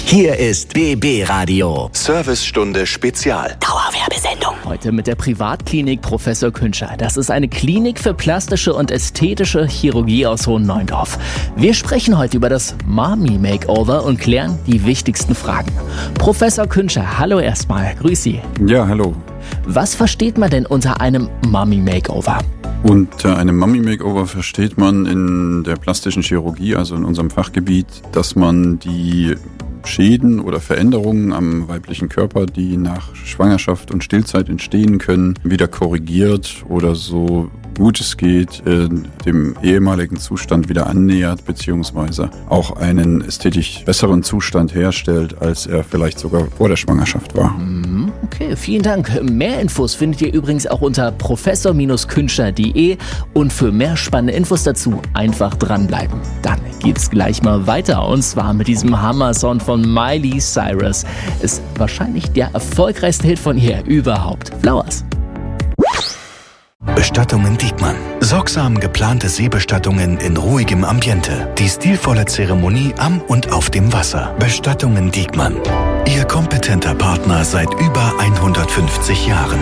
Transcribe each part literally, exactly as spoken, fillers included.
Hier ist B B Radio. Servicestunde Spezial. Dauerwerbesendung. Heute mit der Privatklinik Professor Künscher. Das ist eine Klinik für plastische und ästhetische Chirurgie aus Hohenneuendorf. Wir sprechen heute über das Mommy Makeover und klären die wichtigsten Fragen. Professor Künscher, hallo erstmal. Grüß Sie. Ja, hallo. Was versteht man denn unter einem Mommy Makeover? Unter einem Mommy Makeover versteht man in der plastischen Chirurgie, also in unserem Fachgebiet, dass man die Schäden oder Veränderungen am weiblichen Körper, die nach Schwangerschaft und Stillzeit entstehen können, wieder korrigiert oder so gut es geht, äh, dem ehemaligen Zustand wieder annähert, beziehungsweise auch einen ästhetisch besseren Zustand herstellt, als er vielleicht sogar vor der Schwangerschaft war. Okay, vielen Dank. Mehr Infos findet ihr übrigens auch unter professor Künscher punkt de und für mehr spannende Infos dazu einfach dranbleiben. Dann geht's gleich mal weiter und zwar mit diesem Hammer-Song von Miley Cyrus. Ist wahrscheinlich der erfolgreichste Hit von ihr überhaupt. Flowers. Bestattungen Diekmann. Sorgsam geplante Seebestattungen in ruhigem Ambiente. Die stilvolle Zeremonie am und auf dem Wasser. Bestattungen Diekmann. Ihr kompetenter Partner seit über hundertfünfzig Jahren.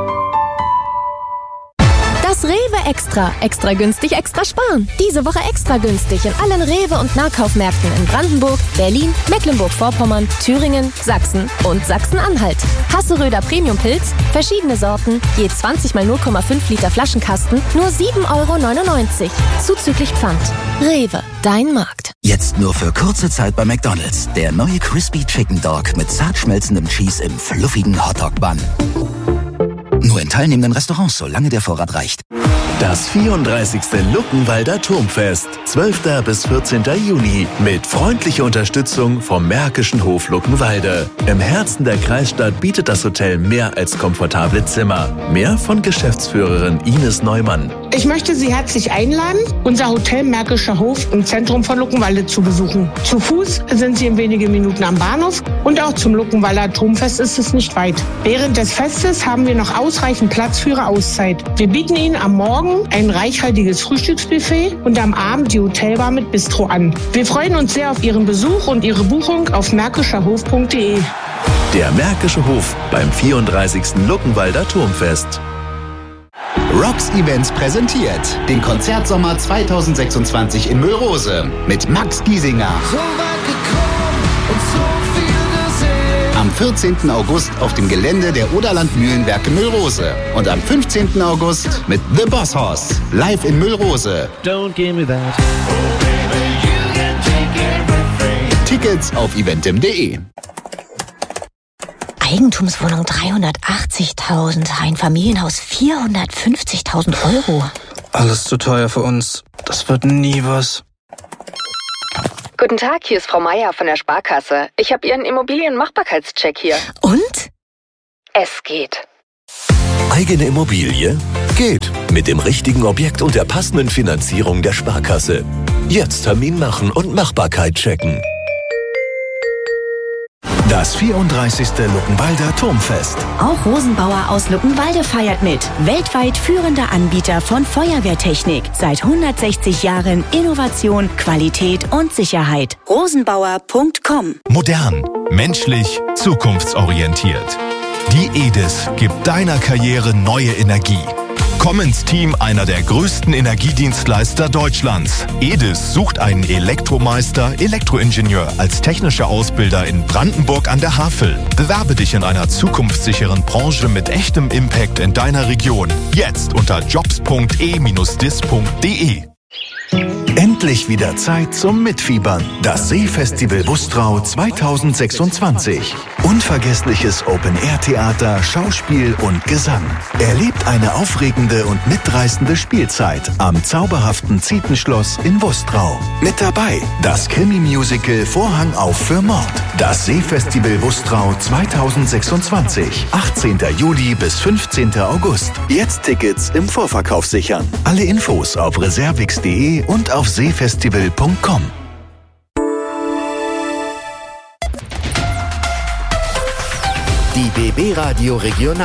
Das Rewe Extra. Extra günstig, extra sparen. Diese Woche extra günstig in allen Rewe- und Nahkaufmärkten in Brandenburg, Berlin, Mecklenburg-Vorpommern, Thüringen, Sachsen und Sachsen-Anhalt. Hasseröder Premium-Pilz, verschiedene Sorten, je zwanzig mal null Komma fünf Liter Flaschenkasten, nur sieben Euro neunundneunzig. Zuzüglich Pfand. Rewe, dein Markt. Jetzt nur für kurze Zeit bei McDonald's. Der neue Crispy Chicken Dog mit zart schmelzendem Cheese im fluffigen Hotdog-Bun. Nur in teilnehmenden Restaurants, solange der Vorrat reicht. Das vierunddreißigste Luckenwalder Turmfest, zwölfter bis vierzehnter Juni, mit freundlicher Unterstützung vom Märkischen Hof Luckenwalde. Im Herzen der Kreisstadt bietet das Hotel mehr als komfortable Zimmer. Mehr von Geschäftsführerin Ines Neumann. Ich möchte Sie herzlich einladen, unser Hotel Märkischer Hof im Zentrum von Luckenwalde zu besuchen. Zu Fuß sind Sie in wenigen Minuten am Bahnhof und auch zum Luckenwalder Turmfest ist es nicht weit. Während des Festes haben wir noch ausreichend Platz für Ihre Auszeit. Wir bieten Ihnen am Morgen ein reichhaltiges Frühstücksbuffet und am Abend die Hotelbar mit Bistro an. Wir freuen uns sehr auf Ihren Besuch und Ihre Buchung auf märkischer hof punkt de. Der Märkische Hof beim vierunddreißigsten Luckenwalder Turmfest. Rocks Events präsentiert den Konzertsommer zweitausendsechsundzwanzig in Müllrose mit Max Giesinger. So weit gekommen und so viel gesehen. Am vierzehnten August auf dem Gelände der Oderland Mühlenwerke Müllrose. Und am fünfzehnten August mit The Boss Hoss live in Müllrose. Don't give me that. Oh baby, you can take everything. Tickets auf eventim punkt de. Eigentumswohnung dreihundertachtzigtausend, ein Familienhaus vierhundertfünfzigtausend Euro. Alles zu teuer für uns. Das wird nie was. Guten Tag, hier ist Frau Meier von der Sparkasse. Ich habe Ihren Immobilienmachbarkeitscheck hier. Und? Es geht. Eigene Immobilie? Geht. Mit dem richtigen Objekt und der passenden Finanzierung der Sparkasse. Jetzt Termin machen und Machbarkeit checken. Das vierunddreißigste Luckenwalder Turmfest. Auch Rosenbauer aus Luckenwalde feiert mit. Weltweit führender Anbieter von Feuerwehrtechnik. Seit hundertsechzig Jahren Innovation, Qualität und Sicherheit. rosenbauer punkt com. Modern, menschlich, zukunftsorientiert. Die E D I S gibt deiner Karriere neue Energie. Komm ins Team einer der größten Energiedienstleister Deutschlands. E D I S sucht einen Elektromeister, Elektroingenieur als technischer Ausbilder in Brandenburg an der Havel. Bewerbe dich in einer zukunftssicheren Branche mit echtem Impact in deiner Region. Jetzt unter jobs punkt e dash dis punkt de. Endlich wieder Zeit zum Mitfiebern. Das Seefestival Bustrau zweitausendsechsundzwanzig. Unvergessliches Open-Air-Theater, Schauspiel und Gesang. Erlebt eine aufregende und mitreißende Spielzeit am zauberhaften Zietenschloss in Bustrau. Mit dabei das Krimi-Musical Vorhang auf für Mord. Das Seefestival Bustrau zweitausendsechsundzwanzig. achtzehnten Juli bis fünfzehnten August. Jetzt Tickets im Vorverkauf sichern. Alle Infos auf reservix punkt de und auf seefestival punkt com. Die B B Radio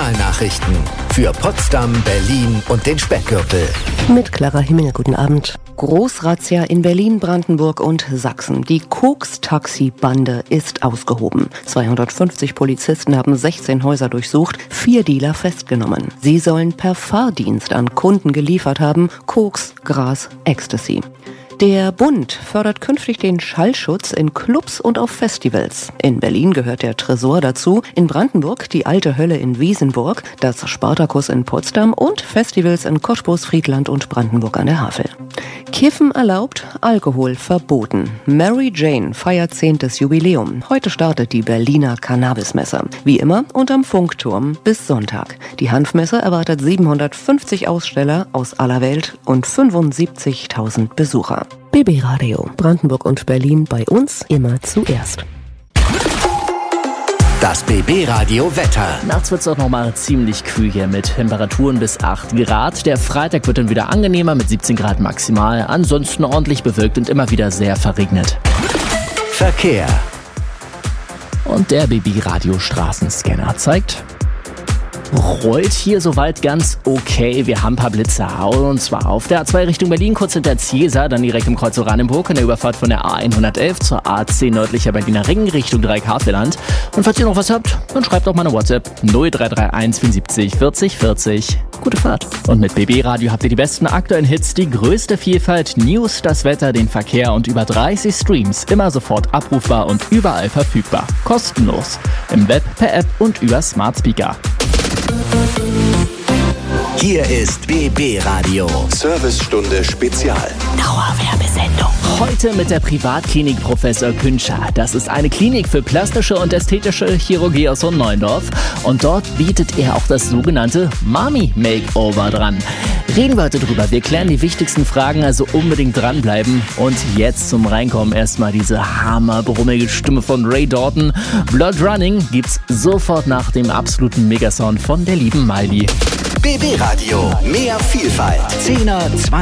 Regionalnachrichten für Potsdam, Berlin und den Speckgürtel. Mit Clara Himmel, guten Abend. Großrazzia in Berlin, Brandenburg und Sachsen. Die Koks-Taxi-Bande ist ausgehoben. zweihundertfünfzig Polizisten haben sechzehn Häuser durchsucht, vier Dealer festgenommen. Sie sollen per Fahrdienst an Kunden geliefert haben: Koks, Gras, Ecstasy. Der Bund fördert künftig den Schallschutz in Clubs und auf Festivals. In Berlin gehört der Tresor dazu, in Brandenburg die Alte Hölle in Wiesenburg, das Spartakus in Potsdam und Festivals in Cottbus, Friedland und Brandenburg an der Havel. Kiffen erlaubt, Alkohol verboten. Mary Jane feiert zehntes Jubiläum. Heute startet die Berliner Cannabismesse. Wie immer unterm Funkturm bis Sonntag. Die Hanfmesse erwartet siebenhundertfünfzig Aussteller aus aller Welt und fünfundsiebzigtausend Besucher. B B Radio, Brandenburg und Berlin, bei uns immer zuerst. Das B B Radio Wetter. Nachts wird es auch nochmal ziemlich kühl hier mit Temperaturen bis acht Grad. Der Freitag wird dann wieder angenehmer mit siebzehn Grad maximal. Ansonsten ordentlich bewölkt und immer wieder sehr verregnet. Verkehr. Und der B B Radio Straßenscanner zeigt: rollt hier soweit ganz okay. Wir haben ein paar Blitze, und zwar auf der A zwei Richtung Berlin, kurz hinter Ziesa, dann direkt im Kreuz Oranienburg an der Überfahrt von der A hundertelf zur A zehn nördlicher Berliner Ring Richtung drei Havelland. Und falls ihr noch was habt, dann schreibt doch mal eine WhatsApp null drei drei eins vierundsiebzig vierzig vierzig. Gute Fahrt. Und mit B B Radio habt ihr die besten aktuellen Hits, die größte Vielfalt, News, das Wetter, den Verkehr und über dreißig Streams. Immer sofort abrufbar und überall verfügbar. Kostenlos. Im Web, per App und über Smart Speaker. Hier ist B B Radio. Servicestunde Spezial. Dauerwerbesendung. Heute mit der Privatklinik Professor Künscher. Das ist eine Klinik für plastische und ästhetische Chirurgie aus Neuendorf. Und dort bietet er auch das sogenannte Mami Makeover dran. Reden wir heute drüber. Wir klären die wichtigsten Fragen, also unbedingt dranbleiben. Und jetzt zum Reinkommen erstmal diese hammerbrummige Stimme von Ray Dalton. Blood Running gibt's sofort nach dem absoluten Megasound von der lieben Miley. B B Radio. Mehr Vielfalt. zehner, zwanziger